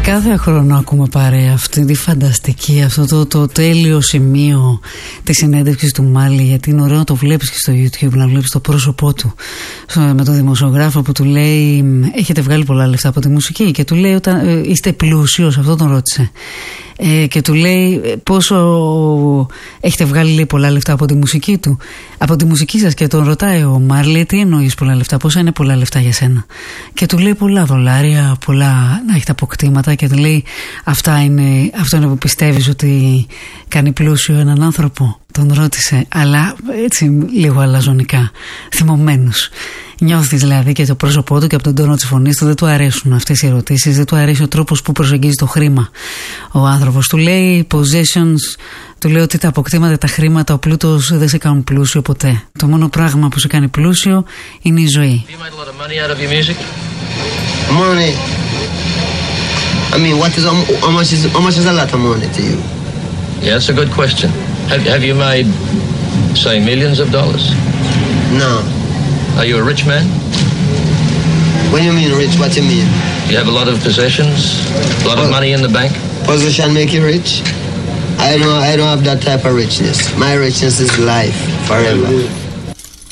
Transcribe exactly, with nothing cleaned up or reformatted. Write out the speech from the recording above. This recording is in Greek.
Κάθε χρόνο ακούμε παρέα αυτή τη φανταστική, αυτό το, το τέλειο σημείο της συνέντευξης του Μάλι, γιατί είναι ωραίο να το βλέπεις και στο YouTube, να βλέπεις το πρόσωπό του με τον δημοσιογράφο που του λέει έχετε βγάλει πολλά λεφτά από τη μουσική, και του λέει όταν ε, είστε πλούσιος, αυτό τον ρώτησε, ε, και του λέει πόσο έχετε βγάλει, λέει, πολλά λεφτά από τη μουσική του, από τη μουσική σας, και τον ρωτάει ο Μάρλι τι εννοείς πολλά λεφτά, πόσα είναι πολλά λεφτά για σένα, και του λέει πολλά δολάρια, πολλά, να έχετε αποκτήματα, και του λέει αυτά είναι, αυτό είναι που πιστεύεις ότι κάνει πλούσιο έναν άνθρωπο, τον ρώτησε, αλλά έτσι λίγο αλαζονικά, θυμωμένος. Νιώθεις δηλαδή και το πρόσωπό του και από τον τόνο της φωνής του δεν του αρέσουν αυτές οι ερωτήσεις, δεν του αρέσει ο τρόπος που προσεγγίζει το χρήμα ο άνθρωπος. Του λέει possessions, του λέει ότι τα αποκτήματα, τα χρήματα, ο πλούτος δεν σε κάνουν πλούσιο ποτέ. Το μόνο πράγμα που σε κάνει πλούσιο είναι η ζωή. Money. I mean, what is how much is how much is a lot of money to you? Yeah, that's a good question. Have have you made, say, millions of dollars? No. Are you a rich man? When you mean rich, what you mean? You have a lot of possessions, a lot well, of money in the bank. Position make you rich? I don't I don't have that type of richness. My richness is life forever.